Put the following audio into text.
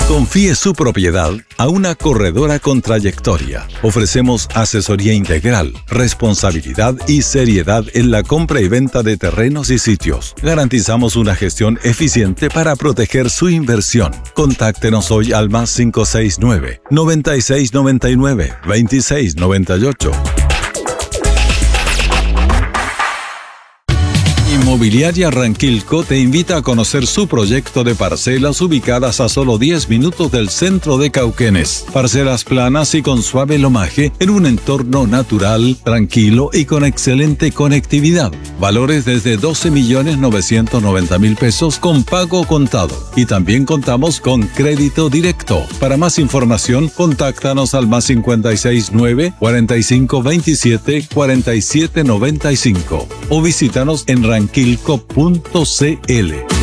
Confíe su propiedad a una corredora con trayectoria. Ofrecemos asesoría integral, responsabilidad y seriedad en la compra y venta de terrenos y sitios. Garantizamos una gestión eficiente para proteger su inversión. Contáctenos hoy al +569 9699 2698. Inmobiliaria Ranquilco te invita a conocer su proyecto de parcelas ubicadas a solo 10 minutos del centro de Cauquenes. Parcelas planas y con suave lomaje en un entorno natural, tranquilo y con excelente conectividad. Valores desde 12.990.000 pesos con pago contado. Y también contamos con crédito directo. Para más información, contáctanos al +569 4527 4795 o visítanos en ranquilco.cl.